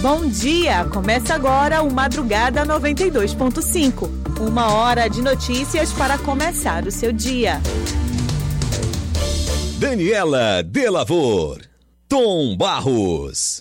Bom dia! Começa agora o Madrugada 92.5. 1 hora de notícias para começar o seu dia. Daniela Delavor, Tom Barros.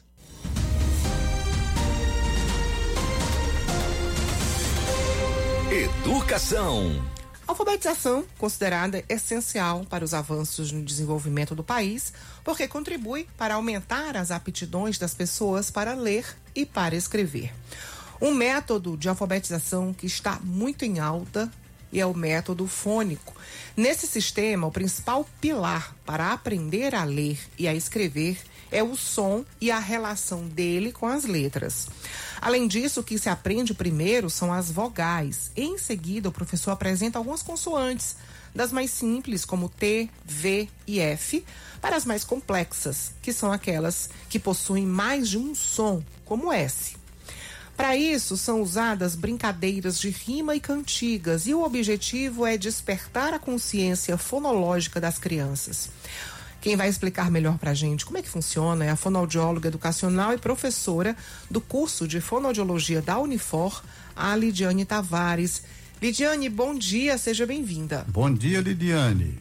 Educação. Alfabetização considerada essencial para os avanços no desenvolvimento do país, porque contribui para aumentar as aptidões das pessoas para ler e para escrever. Um método de alfabetização que está muito em alta é o método fônico. Nesse sistema, o principal pilar para aprender a ler e a escrever é o som e a relação dele com as letras. Além disso, o que se aprende primeiro são as vogais. Em seguida, o professor apresenta algumas consoantes, das mais simples, como T, V e F, para as mais complexas, que são aquelas que possuem mais de um som, como S. Para isso, são usadas brincadeiras de rima e cantigas, e o objetivo é despertar a consciência fonológica das crianças. Quem vai explicar melhor para a gente como é que funciona é a fonoaudióloga educacional e professora do curso de fonoaudiologia da Unifor, a Lidiane Tavares. Lidiane, bom dia, seja bem-vinda. Bom dia, Lidiane.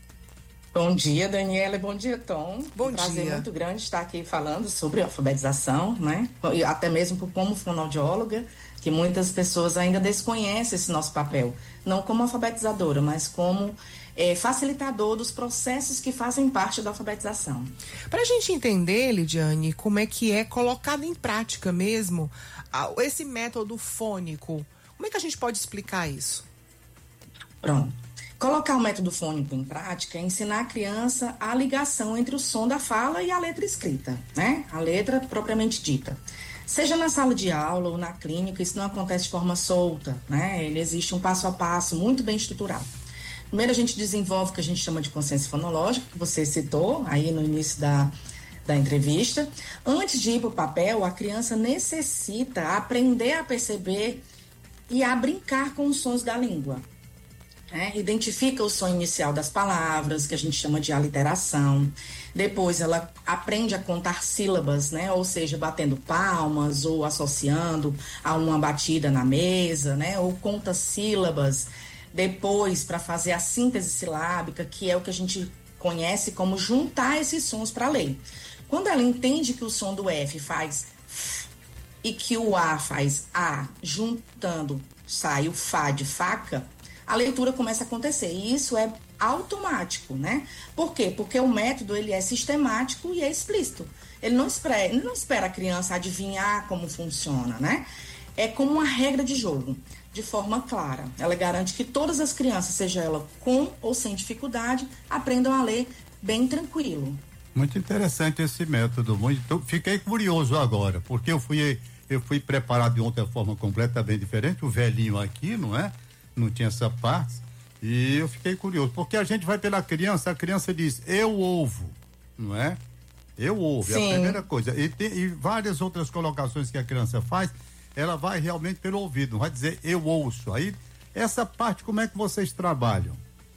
Bom dia, Daniela, e bom dia, Tom. Bom dia. Prazer muito grande estar aqui falando sobre alfabetização, né? E até mesmo como fonoaudióloga, que muitas pessoas ainda desconhecem esse nosso papel. Não como alfabetizadora, mas como facilitador dos processos que fazem parte da alfabetização. Para a gente entender, Lidiane, como é que é colocado em prática mesmo esse método fônico, como é que a gente pode explicar isso? Pronto. Colocar o método fônico em prática é ensinar a criança a ligação entre o som da fala e a letra escrita, né? A letra propriamente dita. Seja na sala de aula ou na clínica, isso não acontece de forma solta, né? Ele existe um passo a passo muito bem estruturado. Primeiro a gente desenvolve o que a gente chama de consciência fonológica, que você citou aí no início da entrevista. Antes de ir para o papel, a criança necessita aprender a perceber e a brincar com os sons da língua. Identifica o som inicial das palavras, que a gente chama de aliteração. Depois ela aprende a contar sílabas, né? Ou seja, batendo palmas ou associando a uma batida na mesa, né? Ou conta sílabas. Depois, para fazer a síntese silábica, que é o que a gente conhece como juntar esses sons para ler. Quando ela entende que o som do F faz F e que o A faz A, juntando sai o Fá de faca, a leitura começa a acontecer. E isso é automático, né? Por quê? Porque o método ele é sistemático e é explícito. Ele não espera a criança adivinhar como funciona, né? É como uma regra de jogo, de forma clara. Ela garante que todas as crianças, seja ela com ou sem dificuldade, aprendam a ler bem tranquilo. Muito interessante esse método. Fiquei curioso agora, porque eu fui preparado de outra forma completamente diferente. O velhinho aqui, não é? Não tinha essa parte. E eu fiquei curioso, porque a gente vai pela criança, a criança diz, eu ouvo, não é? Eu ouvo, Sim. É a primeira coisa. E várias outras colocações que a criança faz, ela vai realmente pelo ouvido, não vai dizer eu ouço. Aí, essa parte, como é que vocês trabalham?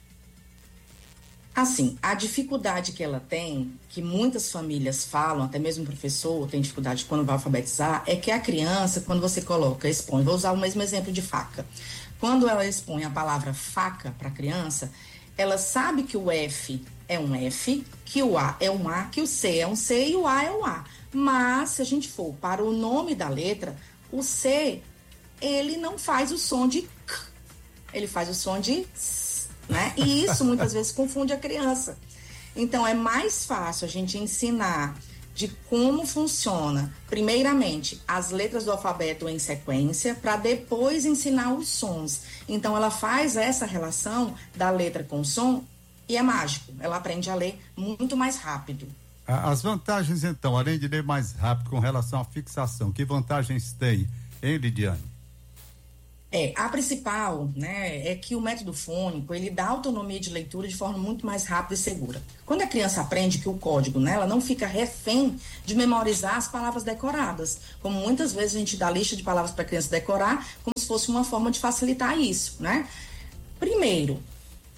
Assim, a dificuldade que ela tem, que muitas famílias falam, até mesmo o professor tem dificuldade quando vai alfabetizar, é que a criança, quando você expõe, vou usar o mesmo exemplo de faca. Quando ela expõe a palavra faca para a criança, ela sabe que o F é um F, que o A é um A, que o C é um C e o A é um A. Mas, se a gente for para o nome da letra, o C, ele não faz o som de K, ele faz o som de S, né? E isso muitas vezes confunde a criança. Então, é mais fácil a gente ensinar de como funciona, primeiramente, as letras do alfabeto em sequência, para depois ensinar os sons. Então, ela faz essa relação da letra com o som e é mágico. Ela aprende a ler muito mais rápido. As vantagens, então, além de ler mais rápido com relação à fixação, que vantagens tem, hein, Lidiane? A principal, né, é que o método fônico, ele dá autonomia de leitura de forma muito mais rápida e segura. Quando a criança aprende que o código, né, ela não fica refém de memorizar as palavras decoradas, como muitas vezes a gente dá lista de palavras para a criança decorar, como se fosse uma forma de facilitar isso, né? Primeiro,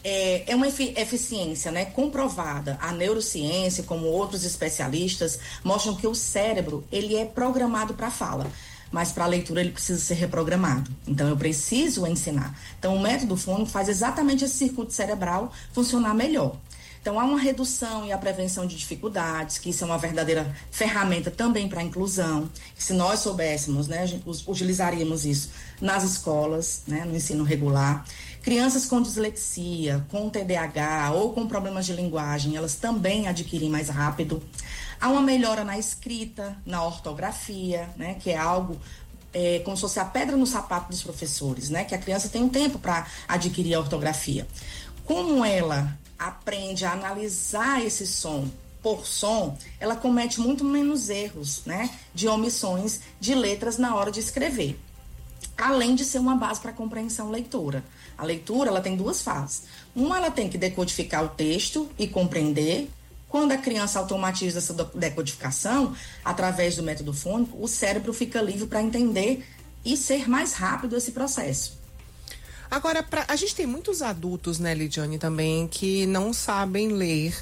é uma eficiência, né, comprovada. A neurociência, como outros especialistas, mostram que o cérebro, ele é programado para a fala, mas para a leitura ele precisa ser reprogramado. Então, eu preciso ensinar. Então, o método fônico faz exatamente esse circuito cerebral funcionar melhor. Então, há uma redução e a prevenção de dificuldades, que isso é uma verdadeira ferramenta também para a inclusão. Se nós soubéssemos, né, utilizaríamos isso nas escolas, né, no ensino regular. Crianças com dislexia, com TDAH ou com problemas de linguagem, elas também adquirem mais rápido. Há uma melhora na escrita, na ortografia, né, que é algo como se fosse a pedra no sapato dos professores, né, que a criança tem um tempo para adquirir a ortografia. Como ela aprende a analisar esse som por som, ela comete muito menos erros, né, de omissões de letras na hora de escrever. Além de ser uma base para a compreensão leitora. A leitura, ela tem duas fases. Uma, ela tem que decodificar o texto e compreender. Quando a criança automatiza essa decodificação, através do método fônico, o cérebro fica livre para entender e ser mais rápido esse processo. Agora, a gente tem muitos adultos, né, Lidiane, também, que não sabem ler.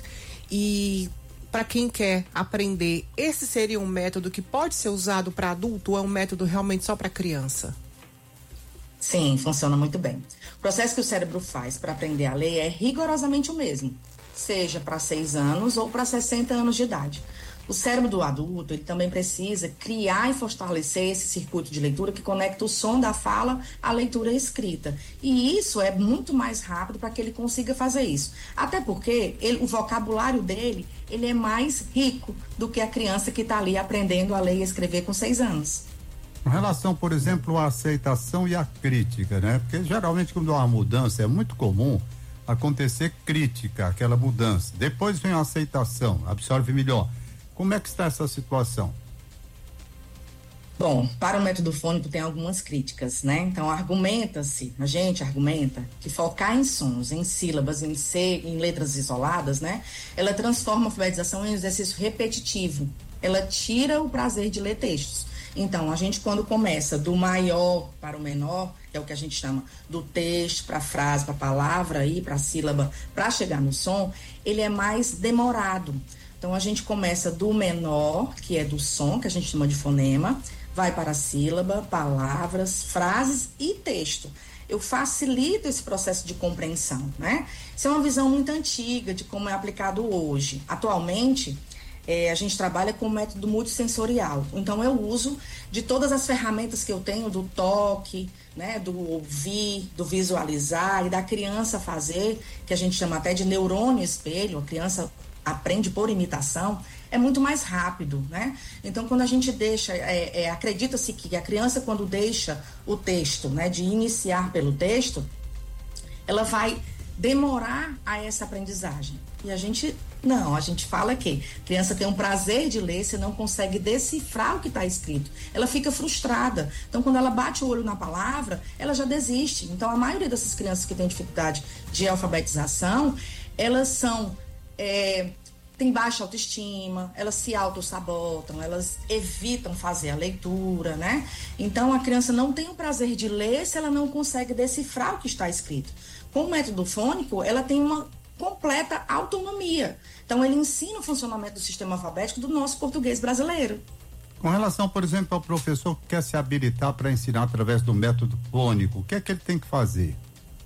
E para quem quer aprender, esse seria um método que pode ser usado para adulto ou é um método realmente só para criança? Sim, funciona muito bem. O processo que o cérebro faz para aprender a ler é rigorosamente o mesmo, seja para 6 anos ou para 60 anos de idade. O cérebro do adulto, ele também precisa criar e fortalecer esse circuito de leitura que conecta o som da fala à leitura escrita. E isso é muito mais rápido para que ele consiga fazer isso. Até porque o vocabulário dele, ele é mais rico do que a criança que está ali aprendendo a ler e escrever com 6 anos. Com relação, por exemplo, à aceitação e à crítica, né? Porque geralmente quando há uma mudança é muito comum acontecer crítica, aquela mudança. Depois vem a aceitação, absorve melhor. Como é que está essa situação? Bom, para o método fônico tem algumas críticas, né? Então, a gente argumenta que focar em sons, em sílabas, em letras isoladas, né? Ela transforma a alfabetização em um exercício repetitivo. Ela tira o prazer de ler textos. Então, a gente quando começa do maior para o menor, que é o que a gente chama do texto para a frase, para a palavra e para a sílaba, para chegar no som, ele é mais demorado. Então, a gente começa do menor, que é do som, que a gente chama de fonema, vai para a sílaba, palavras, frases e texto. Eu facilito esse processo de compreensão, né? Isso é uma visão muito antiga de como é aplicado hoje. Atualmente, a gente trabalha com o método multissensorial. Então, eu uso de todas as ferramentas que eu tenho, do toque, né, do ouvir, do visualizar e da criança fazer, que a gente chama até de neurônio espelho, a criança aprende por imitação, é muito mais rápido, né? Então, quando a gente deixa, acredita-se que a criança, quando deixa o texto, né, de iniciar pelo texto, ela vai demorar a essa aprendizagem. E a gente fala que a criança tem um prazer de ler, se não consegue decifrar o que está escrito. Ela fica frustrada. Então, quando ela bate o olho na palavra, ela já desiste. Então, a maioria dessas crianças que têm dificuldade de alfabetização, elas têm baixa autoestima, elas se autossabotam, elas evitam fazer a leitura, né? Então, a criança não tem o prazer de ler se ela não consegue decifrar o que está escrito. Com o método fônico, ela tem uma completa autonomia. Então, ele ensina o funcionamento do sistema alfabético do nosso português brasileiro. Com relação, por exemplo, ao professor que quer se habilitar para ensinar através do método fônico, o que é que ele tem que fazer?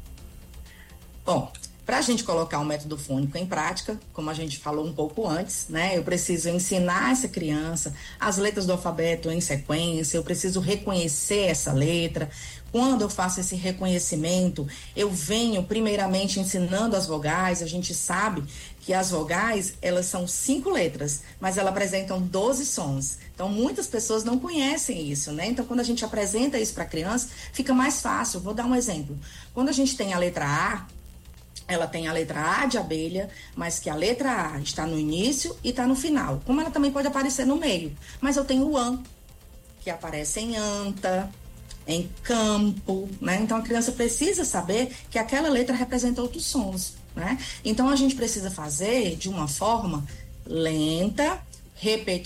Bom, para a gente colocar o método fônico em prática, como a gente falou um pouco antes, né? Eu preciso ensinar essa criança as letras do alfabeto em sequência, eu preciso reconhecer essa letra. Quando eu faço esse reconhecimento, eu venho primeiramente ensinando as vogais. A gente sabe que as vogais, elas são 5 letras, mas elas apresentam 12 sons. Então, muitas pessoas não conhecem isso, né? Então, quando a gente apresenta isso para a criança, fica mais fácil. Vou dar um exemplo. Quando a gente tem a letra A, ela tem a letra A de abelha, mas que a letra A está no início e está no final. Como ela também pode aparecer no meio. Mas eu tenho o AN, que aparece em anta, em campo, né? Então, a criança precisa saber que aquela letra representa outros sons, né? Então, a gente precisa fazer de uma forma lenta,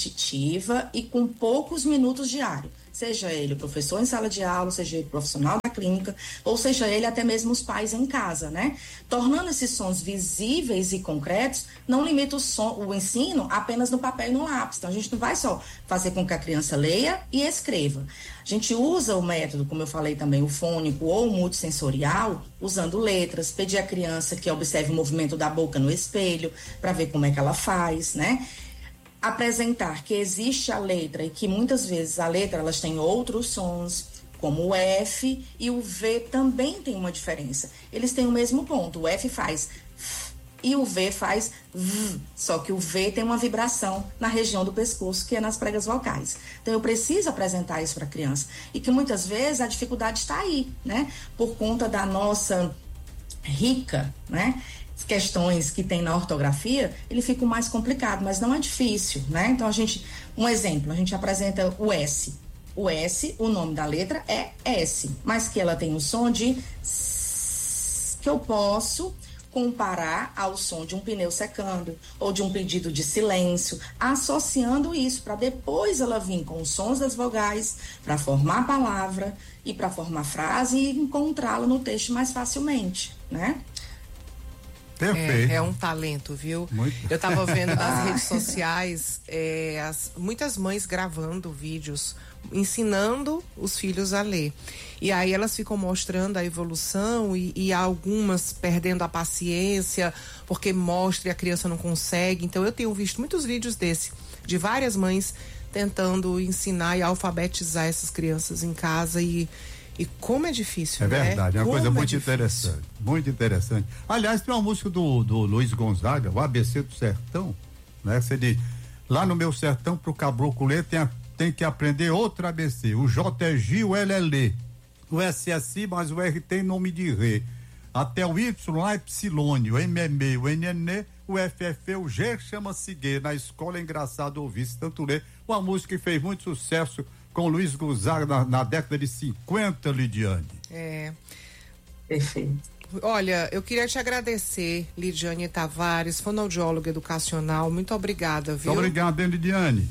repetitiva e com poucos minutos diários. Seja ele o professor em sala de aula, seja ele o profissional da clínica, ou seja, ele até mesmo os pais em casa, né? Tornando esses sons visíveis e concretos, não limita o ensino apenas no papel e no lápis. Então, a gente não vai só fazer com que a criança leia e escreva. A gente usa o método, como eu falei também, o fônico ou o multissensorial, usando letras, pedir à criança que observe o movimento da boca no espelho, para ver como é que ela faz, né? Apresentar que existe a letra e que muitas vezes a letra elas têm outros sons, como o F e o V também tem uma diferença. Eles têm o mesmo ponto, o F faz F e o V faz V, só que o V tem uma vibração na região do pescoço, que é nas pregas vocais. Então eu preciso apresentar isso para a criança. E que muitas vezes a dificuldade está aí, né? Por conta da nossa rica, né? Questões que tem na ortografia, ele fica mais complicado, mas não é difícil, né? Então um exemplo, a gente apresenta o S. O S, o nome da letra é S, mas que ela tem o som de S, que eu posso comparar ao som de um pneu secando ou de um pedido de silêncio, associando isso para depois ela vir com os sons das vogais para formar a palavra e para formar frase e encontrá-la no texto mais facilmente, né? É um talento, viu? Muito. Eu tava vendo nas redes sociais muitas mães gravando vídeos ensinando os filhos a ler. E aí elas ficam mostrando a evolução e algumas perdendo a paciência porque mostra e a criança não consegue. Então eu tenho visto muitos vídeos de várias mães tentando ensinar e alfabetizar essas crianças em casa e como é difícil, né? É verdade, é uma coisa muito interessante, muito interessante. Aliás, tem uma música do Luiz Gonzaga, o ABC do Sertão, né? Você diz, lá no meu sertão pro caboclo ler tem que aprender outro ABC, o J é G, o L é Lê, o S é Si, mas o R tem nome de Rê, até o Y lá é Psilone, o M é Me, o N é Nê, o F é Fê, o G chama-se G, na escola é engraçado ouvir-se tanto ler, uma música que fez muito sucesso com Luiz Gonzaga na década de 50, Lidiane. Perfeito. Olha, eu queria te agradecer, Lidiane Tavares, fonoaudióloga educacional. Muito obrigada, viu? Muito obrigado, Lidiane.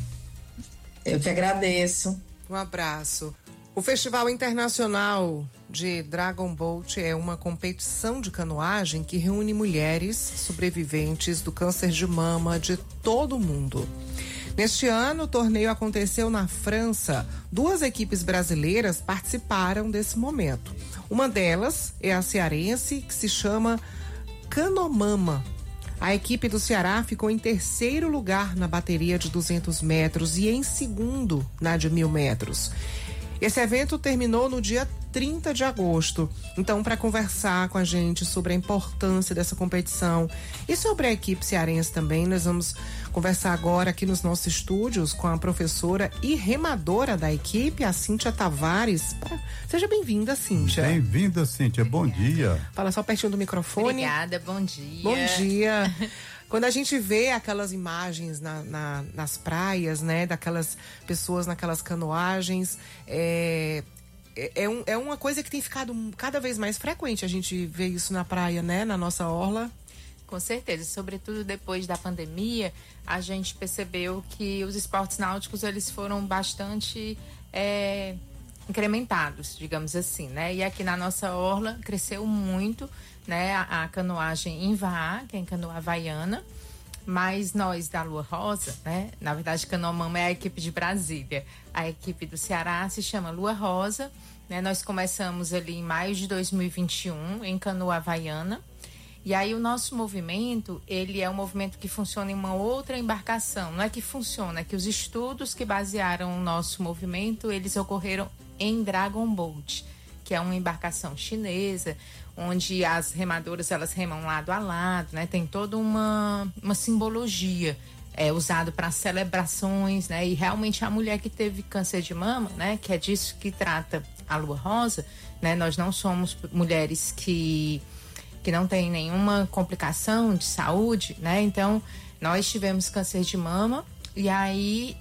Eu que agradeço. Um abraço. O Festival Internacional de Dragon Boat é uma competição de canoagem que reúne mulheres sobreviventes do câncer de mama de todo o mundo. Neste ano, o torneio aconteceu na França. 2 equipes brasileiras participaram desse momento. Uma delas é a cearense, que se chama Canomama. A equipe do Ceará ficou em 3º lugar na bateria de 200 metros e em 2º na de 1.000 metros. Esse evento terminou no dia 30 de agosto. Então, para conversar com a gente sobre a importância dessa competição e sobre a equipe cearense também, nós vamos conversar agora aqui nos nossos estúdios com a professora e remadora da equipe, a Cíntia Tavares. Seja bem-vinda, Cíntia. Bem-vinda, Cíntia. Bom dia. Fala só pertinho do microfone. Obrigada, bom dia. Bom dia. Quando a gente vê aquelas imagens nas praias, né, daquelas pessoas naquelas canoagens, é uma coisa que tem ficado cada vez mais frequente. A gente vê isso na praia, né, na nossa orla. Com certeza, sobretudo depois da pandemia, a gente percebeu que os esportes náuticos eles foram bastante incrementados, digamos assim, né? E aqui na nossa orla cresceu muito, né? A canoagem em Vá, que é em canoa havaiana, mas nós da Lua Rosa, né? Na verdade, Canomama é a equipe de Brasília. A equipe do Ceará se chama Lua Rosa, né? Nós começamos ali em maio de 2021 em canoa havaiana. E aí o nosso movimento, ele é um movimento que funciona em uma outra embarcação. Não é que funciona, é que os estudos que basearam o nosso movimento, eles ocorreram em Dragon Boat, que é uma embarcação chinesa, onde as remadoras, elas remam lado a lado, né? Tem toda uma simbologia usado para celebrações, né? E realmente a mulher que teve câncer de mama, né? Que é disso que trata a Lua Rosa, né? Nós não somos mulheres que não tem nenhuma complicação de saúde, né? Então, nós tivemos câncer de mama e aí,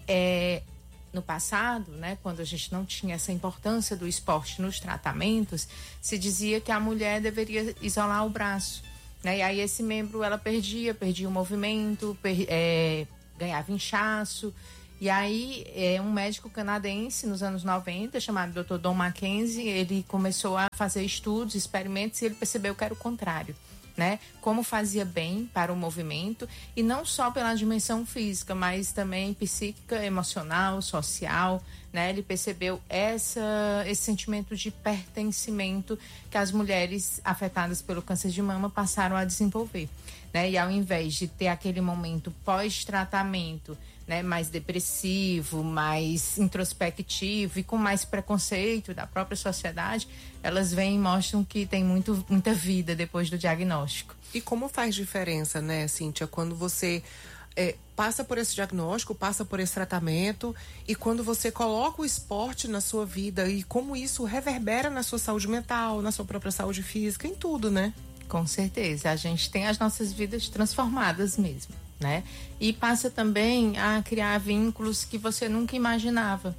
no passado, né, quando a gente não tinha essa importância do esporte nos tratamentos, se dizia que a mulher deveria isolar o braço, né? E aí esse membro, ela perdia o movimento, ganhava inchaço E aí, um médico canadense nos anos 90, chamado Dr. Don Mackenzie, ele começou a fazer estudos, experimentos, e ele percebeu que era o contrário, né? Como fazia bem para o movimento, e não só pela dimensão física, mas também psíquica, emocional, social, né? Ele percebeu esse sentimento de pertencimento que as mulheres afetadas pelo câncer de mama passaram a desenvolver, né? E ao invés de ter aquele momento pós-tratamento, né, mais depressivo, mais introspectivo e com mais preconceito da própria sociedade, elas vêm e mostram que tem muita vida depois do diagnóstico. E como faz diferença, né, Cíntia, quando você passa por esse diagnóstico, passa por esse tratamento, e quando você coloca o esporte na sua vida, e como isso reverbera na sua saúde mental, na sua própria saúde física, em tudo, né? Com certeza, a gente tem as nossas vidas transformadas mesmo, né? E passa também a criar vínculos que você nunca imaginava,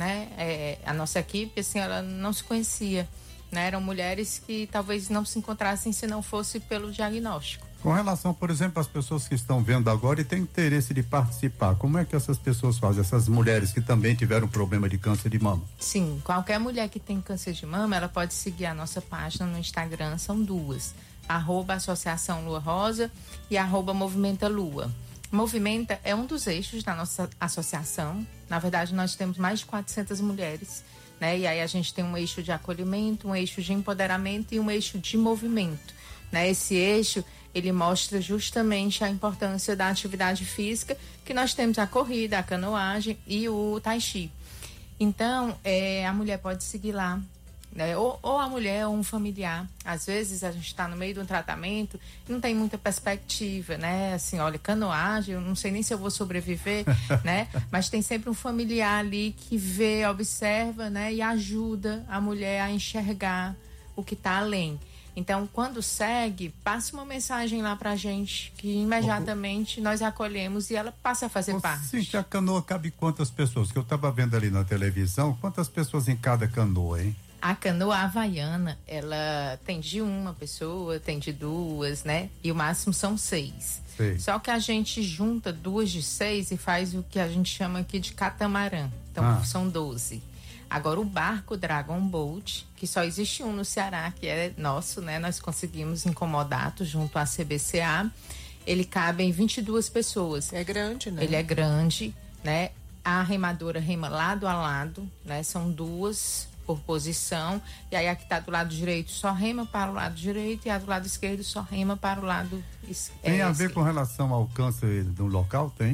né? A nossa equipe, assim, ela não se conhecia, né? Eram mulheres que talvez não se encontrassem se não fosse pelo diagnóstico. Com relação, por exemplo, às pessoas que estão vendo agora e têm interesse de participar, como é que essas pessoas fazem? Essas mulheres que também tiveram problema de câncer de mama? Sim, qualquer mulher que tem câncer de mama, ela pode seguir a nossa página no Instagram, são duas. @Associação Lua Rosa e @Movimenta Lua. Movimenta é um dos eixos da nossa associação. Na verdade, nós temos mais de 400 mulheres, né? E aí a gente tem um eixo de acolhimento, um eixo de empoderamento e um eixo de movimento, né? Esse eixo, ele mostra justamente a importância da atividade física, que nós temos a corrida, a canoagem e o tai chi. Então, a mulher pode seguir lá, né? Ou a mulher ou um familiar. Às vezes a gente está no meio de um tratamento e não tem muita perspectiva, né? Assim, olha, canoagem, eu não sei nem se eu vou sobreviver, né? Mas tem sempre um familiar ali que vê, observa, né? E ajuda a mulher a enxergar o que está além. Então, quando segue, passa uma mensagem lá pra gente, que imediatamente nós acolhemos e ela passa a fazer parte. Sim, que a canoa cabe quantas pessoas? Que eu estava vendo ali na televisão, quantas pessoas em cada canoa, hein? A canoa havaiana, ela tem de uma pessoa, tem de duas, né? E o máximo são 6. Sei. Só que a gente junta 2 de 6 e faz o que a gente chama aqui de catamarã. Então, são 12. Agora, o barco Dragon Boat, que só existe um no Ceará, que é nosso, né? Nós conseguimos incomodato junto à CBCA. Ele cabe em 22 pessoas. É grande, né? Ele é grande, né? A remadora rema lado a lado, né? São 2 por posição, e aí a que está do lado direito só rema para o lado direito e a do lado esquerdo só rema para o lado esquerdo. Tem a ver com relação ao câncer do local, tem?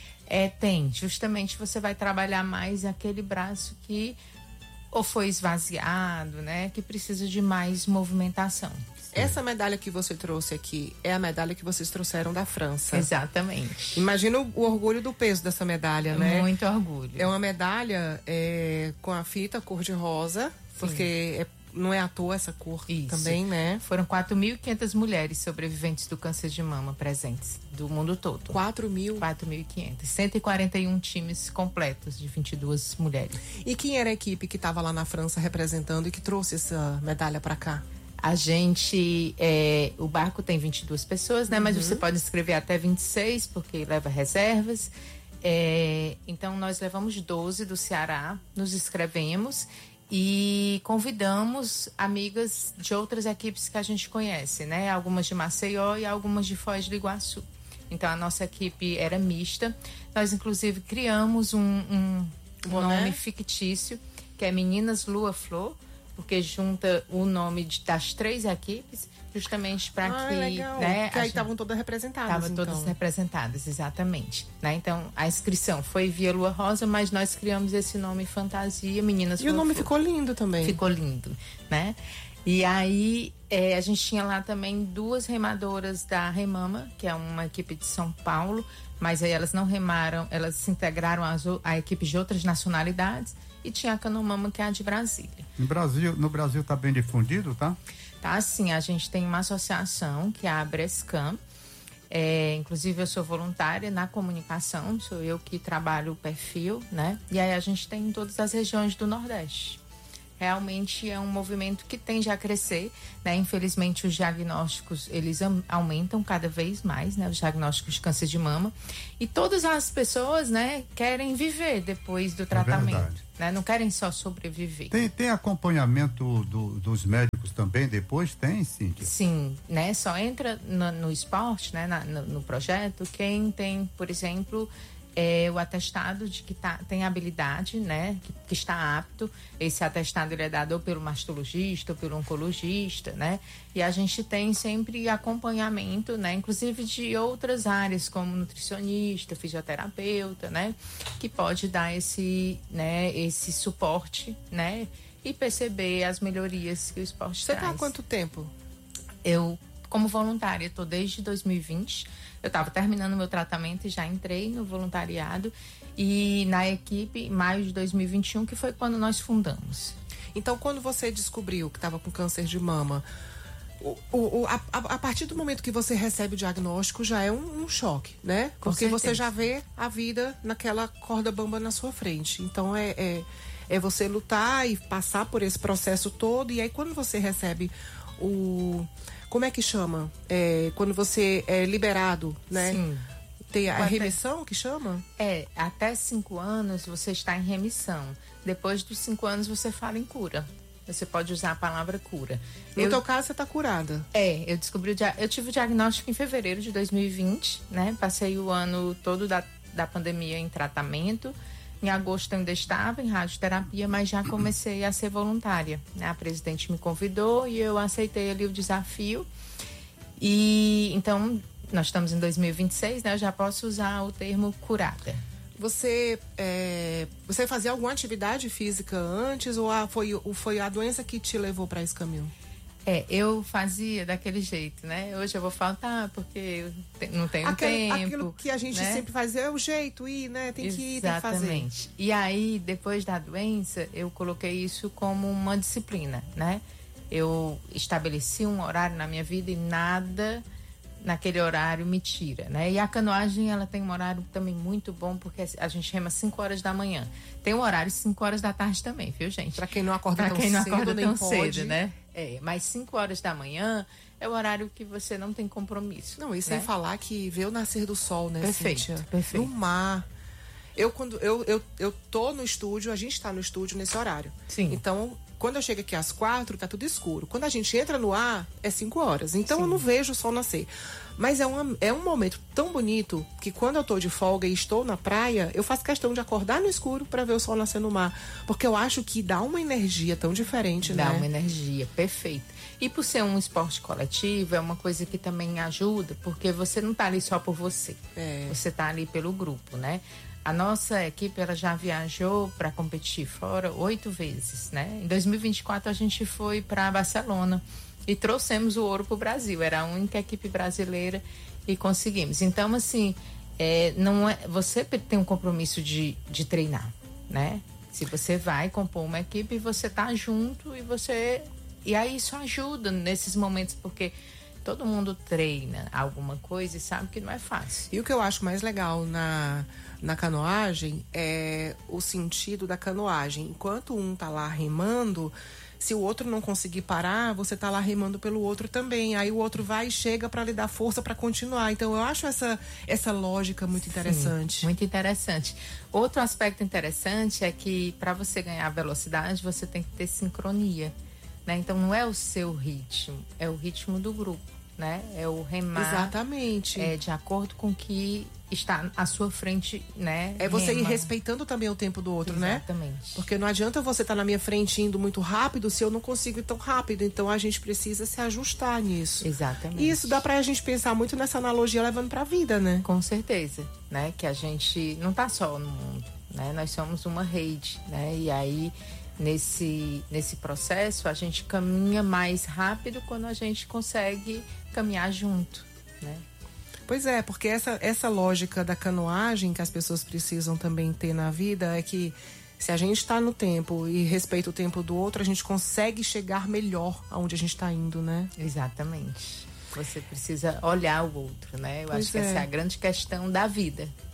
Tem. Justamente você vai trabalhar mais aquele braço que ou foi esvaziado, né? Que precisa de mais movimentação. Essa medalha que você trouxe aqui é a medalha que vocês trouxeram da França. Exatamente. Imagina o orgulho do peso dessa medalha, né? Muito orgulho. É uma medalha com a fita cor-de-rosa, porque não é à toa essa cor. Isso. Também, né? Foram 4.500 mulheres sobreviventes do câncer de mama presentes do mundo todo. 4.500. 141 times completos de 22 mulheres. E quem era a equipe que estava lá na França representando e que trouxe essa medalha para cá? A gente, o barco tem 22 pessoas, né? Mas você pode inscrever até 26, porque leva reservas. Então, nós levamos 12 do Ceará, nos inscrevemos e convidamos amigas de outras equipes que a gente conhece, né? Algumas de Maceió e algumas de Foz do Iguaçu. Então, a nossa equipe era mista. Nós, inclusive, criamos um nome fictício, que é Meninas Lua Flor, porque junta o nome das 3 equipes, justamente para que... legal. Né, que aí estavam todas representadas, estavam todas representadas, exatamente. Né? Então, a inscrição foi via Lua Rosa, mas nós criamos esse nome fantasia, Meninas Lua E o nome Flor. ficou lindo também. Ficou lindo, né? E aí, a gente tinha lá também 2 remadoras da Remama, que é uma equipe de São Paulo, mas aí elas não remaram, elas se integraram à equipe de outras nacionalidades, e tinha a Canomama, que é a de Brasília. No Brasil tá bem difundido, tá? Tá, assim, a gente tem uma associação, que é a Abrescam. Inclusive, eu sou voluntária na comunicação, sou eu que trabalho o perfil, né? E aí a gente tem em todas as regiões do Nordeste. realmente é um movimento que tende a crescer, né? Infelizmente os diagnósticos, eles aumentam cada vez mais, né? Os diagnósticos de câncer de mama, e todas as pessoas, né, querem viver depois do tratamento, né? Não querem só sobreviver. Tem acompanhamento dos médicos também depois? Tem, Cíntia? Sim, né? Só entra no esporte, né? No projeto, quem tem, por exemplo, o atestado de que tem habilidade, né? Que está apto. Esse atestado ele é dado ou pelo mastologista ou pelo oncologista, né? E a gente tem sempre acompanhamento, né? Inclusive de outras áreas, como nutricionista, fisioterapeuta, né? Que pode dar esse suporte, né? E perceber as melhorias que o esporte traz. Você está há quanto tempo? Eu, como voluntária, estou desde 2020. Eu estava terminando meu tratamento e já entrei no voluntariado e na equipe em maio de 2021, que foi quando nós fundamos. Então, quando você descobriu que estava com câncer de mama, a partir do momento que você recebe o diagnóstico já é um choque, né? Porque você já vê a vida naquela corda bamba na sua frente. Então, é você lutar e passar por esse processo todo. E aí, quando você recebe como é que chama? Quando você é liberado, né? Sim. Tem a remissão que chama? Até 5 anos você está em remissão. Depois dos 5 anos você fala em cura. Você pode usar a palavra cura. No teu caso, você está curada? Eu tive o diagnóstico em fevereiro de 2020, né? Passei o ano todo da pandemia em tratamento. Em agosto eu ainda estava em radioterapia, mas já comecei a ser voluntária, né? A presidente me convidou e eu aceitei ali o desafio. E então, nós estamos em 2026, né? Eu já posso usar o termo curada. Você fazia alguma atividade física antes ou foi a doença que te levou para esse caminho? Eu fazia daquele jeito, né? Hoje eu vou faltar porque eu não tenho tempo. Aquilo que a gente sempre faz é o jeito, né? Tem que ir, tem que fazer. Exatamente. E aí, depois da doença, eu coloquei isso como uma disciplina, né? Eu estabeleci um horário na minha vida e nada naquele horário me tira, né? E a canoagem, ela tem um horário também muito bom, porque a gente rema 5 horas da manhã. Tem um horário 5 horas da tarde também, viu, gente? Pra quem não acorda tão cedo, né? Mas 5 horas da manhã é o horário que você não tem compromisso. Não, e sem falar que vê o nascer do sol, né, Cíntia? Perfeito. No mar. Eu tô no estúdio, a gente tá no estúdio nesse horário. Sim. Então, quando eu chego aqui às 4, tá tudo escuro. Quando a gente entra no ar, é 5 horas. Então, eu não vejo o sol nascer. Mas é um momento tão bonito que quando eu tô de folga e estou na praia, eu faço questão de acordar no escuro para ver o sol nascer no mar. Porque eu acho que dá uma energia tão diferente, né? Dá uma energia, perfeito. E por ser um esporte coletivo, é uma coisa que também ajuda, porque você não tá ali só por você. Você tá ali pelo grupo, né? A nossa equipe, ela já viajou para competir fora 8 vezes, né? Em 2024, a gente foi para Barcelona e trouxemos o ouro para o Brasil. Era a única equipe brasileira e conseguimos. Então, assim, você tem um compromisso de treinar, né? Se você vai compor uma equipe, você tá junto e aí isso ajuda nesses momentos, porque todo mundo treina alguma coisa e sabe que não é fácil. E o que eu acho mais legal na canoagem é o sentido da canoagem. Enquanto um tá lá remando, se o outro não conseguir parar, você tá lá remando pelo outro também. Aí o outro vai e chega para lhe dar força para continuar. Então eu acho essa lógica muito interessante. Sim, muito interessante. Outro aspecto interessante é que para você ganhar velocidade, você tem que ter sincronia, né? Então não é o seu ritmo, é o ritmo do grupo, né? É o remar. Exatamente. De acordo com o que está à sua frente, né? É você ir respeitando também o tempo do outro, né? Exatamente. Porque não adianta você estar na minha frente indo muito rápido se eu não consigo ir tão rápido. Então a gente precisa se ajustar nisso. Exatamente. E isso dá pra gente pensar muito nessa analogia levando pra vida, né? Com certeza, né? Que a gente não tá só no mundo, né? Nós somos uma rede, né? E aí nesse processo a gente caminha mais rápido quando a gente consegue caminhar junto, né? Pois é, porque essa lógica da canoagem que as pessoas precisam também ter na vida é que se a gente está no tempo e respeita o tempo do outro, a gente consegue chegar melhor aonde a gente está indo, né? Exatamente. Você precisa olhar o outro, né? Eu acho que essa é a grande questão da vida.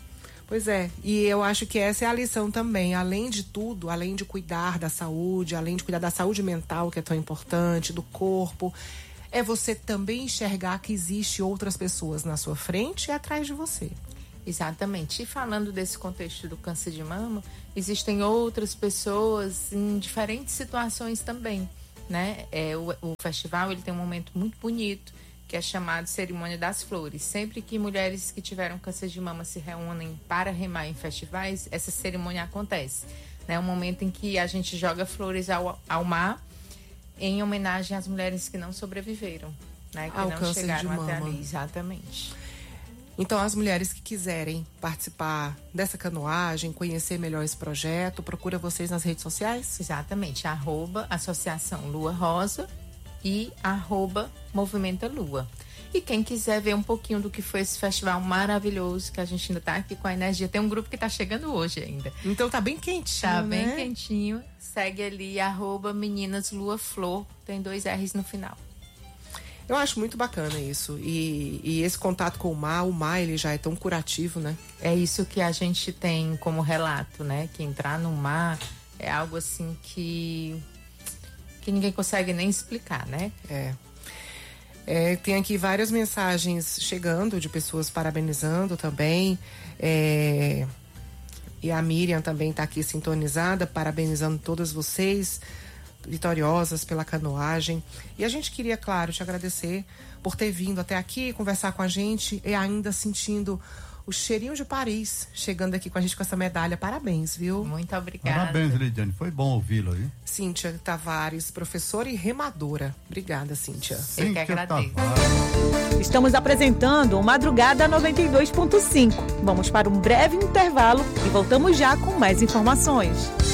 Pois é, e eu acho que essa é a lição também, além de tudo, além de cuidar da saúde, além de cuidar da saúde mental, que é tão importante, do corpo, é você também enxergar que existe outras pessoas na sua frente e atrás de você. Exatamente. E falando desse contexto do câncer de mama, existem outras pessoas em diferentes situações também, né? O festival, ele tem um momento muito bonito, que é chamado Cerimônia das Flores. Sempre que mulheres que tiveram câncer de mama se reúnem para remar em festivais, essa cerimônia acontece. É um momento em que a gente joga flores ao mar em homenagem às mulheres que não sobreviveram, né? Que ao não câncer chegaram de até mama. ali. Exatamente. Então, as mulheres que quiserem participar dessa canoagem, conhecer melhor esse projeto, procura vocês nas redes sociais? Exatamente. @Associação Lua Rosa e @Movimenta Lua. E quem quiser ver um pouquinho do que foi esse festival maravilhoso, que a gente ainda tá aqui com a energia, tem um grupo que tá chegando hoje ainda. Então tá bem quentinho, Tá né? bem quentinho. Segue ali Meninas Lua Flor, tem 2 R's no final. Eu acho muito bacana isso. E esse contato com o mar ele já é tão curativo, né? É isso que a gente tem como relato, né? Que entrar no mar é algo assim que ninguém consegue nem explicar, né? Tem aqui várias mensagens chegando de pessoas parabenizando também. E a Miriam também está aqui sintonizada, parabenizando todas vocês, vitoriosas pela canoagem. E a gente queria, claro, te agradecer por ter vindo até aqui, conversar com a gente e ainda sentindo o cheirinho de Paris, chegando aqui com a gente com essa medalha. Parabéns, viu? Muito obrigada. Parabéns, Lidiane. Foi bom ouvi-la, viu? Cíntia Tavares, professora e remadora. Obrigada, Cíntia. Eu que agradeço. Estamos apresentando o Madrugada 92.5. Vamos para um breve intervalo e voltamos já com mais informações.